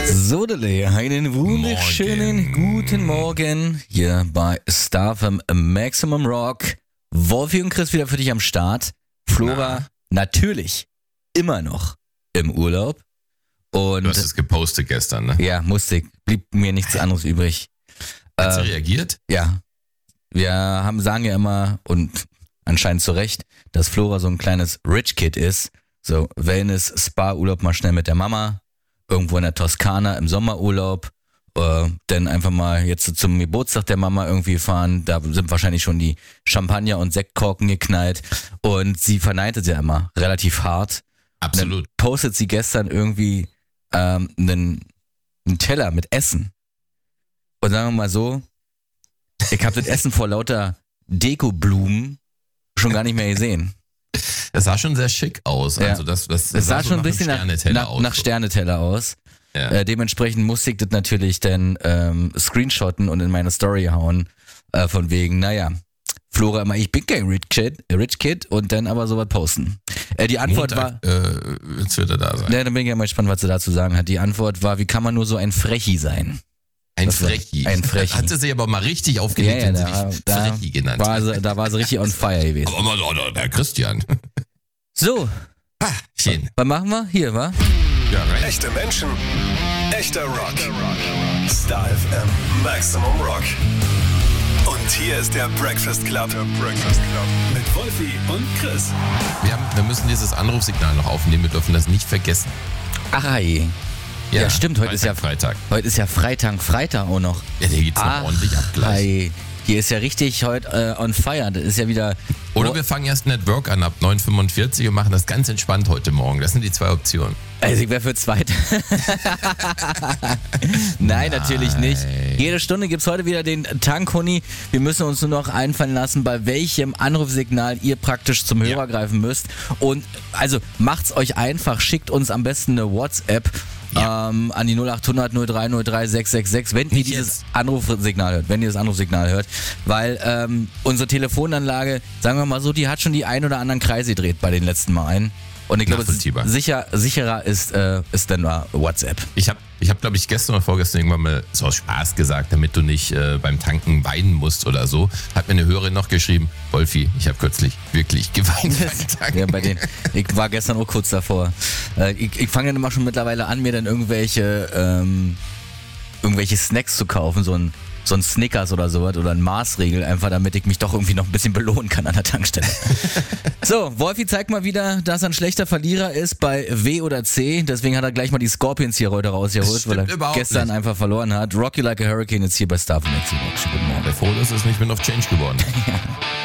Sodele, einen wunderschönen guten Morgen hier bei Star FM Maximum Rock. Wolfi und Chris wieder für dich am Start. Flora natürlich immer noch im Urlaub. Und du hast es gepostet gestern, ne? Ja, musste ich. Blieb mir nichts anderes übrig. Hat sie reagiert? Ja. Wir sagen ja immer, und anscheinend zu Recht, dass Flora so ein kleines Rich Kid ist. So Wellness, Spa-Urlaub mal schnell mit der Mama. Irgendwo in der Toskana im Sommerurlaub. Dann einfach mal jetzt zum Geburtstag der Mama irgendwie fahren. Da sind wahrscheinlich schon die Champagner und Sektkorken geknallt. Und sie verneint es ja immer relativ hart. Absolut. Dann postet sie gestern irgendwie einen Teller mit Essen. Und sagen wir mal so, ich habe das Essen vor lauter Dekoblumen schon gar nicht mehr gesehen. Das sah schon sehr schick aus. Ja. Also das sah so schon ein bisschen nach Sterneteller aus. Ja. Dementsprechend musste ich das natürlich dann screenshotten und in meine Story hauen. Von wegen, naja, Flora immer, ich bin kein Rich Kid und dann aber sowas posten. Die Antwort Montag, war... jetzt wird er da sein. Ja, dann bin ich ja mal gespannt, was sie dazu sagen hat. Die Antwort war, wie kann man nur so ein Frechi sein? Ein Frechi. Ein Frechi. Hat sie sich aber mal richtig aufgelegt, wenn sie dich Frechi genannt hat. Da war sie richtig on fire gewesen. Aber mal, der Christian. So. Schön. Was machen wir? Hier, wa? Ja, rein. Echte Menschen, echter Rock. Star FM Maximum Rock. Und hier ist der Breakfast Club. Mit Wolfi und Chris. Wir müssen dieses Anrufsignal noch aufnehmen, wir dürfen das nicht vergessen. Ach, hey. Ja, stimmt, heute ist ja Freitag. Heute ist ja Freitag auch noch. Ja, hier geht's noch ordentlich ab gleich. Hey. Hier ist ja richtig heute on fire. Das ist ja wieder... Oder wir fangen erst Network an ab 9:45 und machen das ganz entspannt heute Morgen. Das sind die zwei Optionen. Also ich wäre für zweit. Nein, natürlich nicht. Jede Stunde gibt's heute wieder den Tankhuni. Wir müssen uns nur noch einfallen lassen, bei welchem Anrufsignal ihr praktisch zum Hörer greifen müsst. Und also macht's euch einfach. Schickt uns am besten eine WhatsApp an die 0800 03 03 666, wenn ihr dieses Anrufsignal hört. Weil unsere Telefonanlage, sagen wir mal so, die hat schon die ein oder anderen Kreise gedreht bei den letzten Malen. Und ich glaube, sicherer ist dann mal WhatsApp. Ich hab, glaube ich, gestern oder vorgestern irgendwann mal so aus Spaß gesagt, damit du nicht beim Tanken weinen musst oder so, hat mir eine Hörerin noch geschrieben, Wolfi, ich habe kürzlich wirklich geweint beim Tanken. Ich war gestern auch kurz davor. Ich fange dann immer schon mittlerweile an, mir dann irgendwelche Snacks zu kaufen, so ein Snickers oder sowas oder ein Maßregel, einfach damit ich mich doch irgendwie noch ein bisschen belohnen kann an der Tankstelle. So, Wolfi zeigt mal wieder, dass er ein schlechter Verlierer ist bei W oder C. Deswegen hat er gleich mal die Scorpions hier heute rausgeholt, weil er gestern einfach verloren hat. Rock You Like a Hurricane jetzt hier bei Star FM. Guten Morgen. Der Froh ist es nicht mit auf Change geworden. Ja.